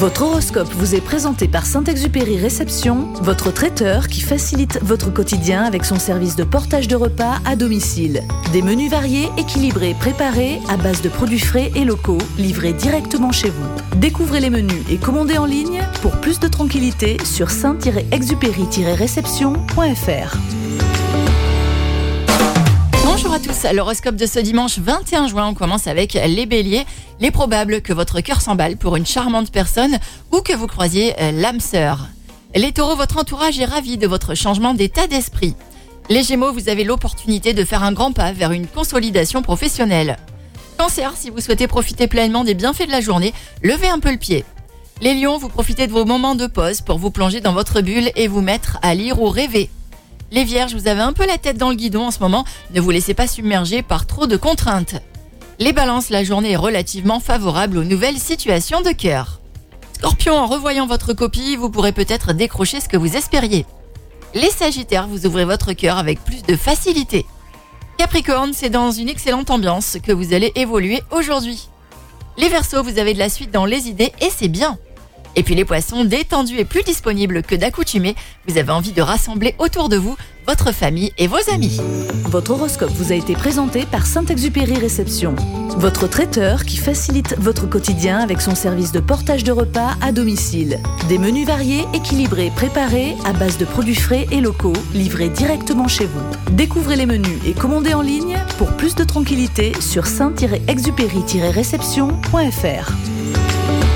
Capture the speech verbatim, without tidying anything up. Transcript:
Votre horoscope vous est présenté par Saint-Exupéry Réception, votre traiteur qui facilite votre quotidien avec son service de portage de repas à domicile. Des menus variés, équilibrés, préparés à base de produits frais et locaux, livrés directement chez vous. Découvrez les menus et commandez en ligne pour plus de tranquillité sur saint exupéry réception point f r. Bonjour à tous, l'horoscope de ce dimanche vingt et un juin, on commence avec les béliers. Il est probable que votre cœur s'emballe pour une charmante personne ou que vous croisiez l'âme sœur. Les taureaux, votre entourage est ravi de votre changement d'état d'esprit. Les gémeaux, vous avez l'opportunité de faire un grand pas vers une consolidation professionnelle. Cancer, si vous souhaitez profiter pleinement des bienfaits de la journée, levez un peu le pied. Les lions, vous profitez de vos moments de pause pour vous plonger dans votre bulle et vous mettre à lire ou rêver. Les vierges, vous avez un peu la tête dans le guidon en ce moment, ne vous laissez pas submerger par trop de contraintes. Les balances, la journée est relativement favorable aux nouvelles situations de cœur. Scorpion, en revoyant votre copie, vous pourrez peut-être décrocher ce que vous espériez. Les sagittaires, vous ouvrez votre cœur avec plus de facilité. Capricorne, c'est dans une excellente ambiance que vous allez évoluer aujourd'hui. Les verseaux, vous avez de la suite dans les idées et c'est bien. Et puis les poissons, détendus et plus disponibles que d'accoutumée, vous avez envie de rassembler autour de vous votre famille et vos amis. Votre horoscope vous a été présenté par Saint-Exupéry Réception, votre traiteur qui facilite votre quotidien avec son service de portage de repas à domicile. Des menus variés, équilibrés, préparés à base de produits frais et locaux, livrés directement chez vous. Découvrez les menus et commandez en ligne pour plus de tranquillité sur saint exupéry réception point f r.